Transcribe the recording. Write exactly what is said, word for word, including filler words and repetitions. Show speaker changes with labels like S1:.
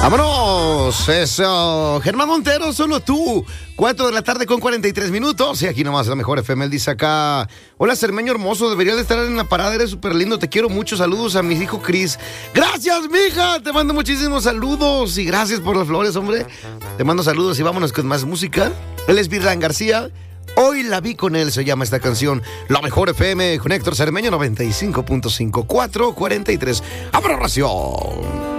S1: ¡Vámonos! Eso. Germán Montero, solo tú. Cuatro de la tarde con cuarenta y tres minutos. Y aquí nomás la mejor F M. Él dice acá: hola, Cermeño hermoso. Deberías de estar en la parada. Eres súper lindo. Te quiero mucho. Saludos a mi hijo Cris. Gracias, mija. Te mando muchísimos saludos. Y gracias por las flores, hombre. Te mando saludos y vámonos con más música. Él es Virran García. Hoy la vi con él, se llama esta canción. La mejor F M con Héctor Cermeño, noventa y cinco punto cinco. cuatro cuarenta y tres. ¡Abra ración!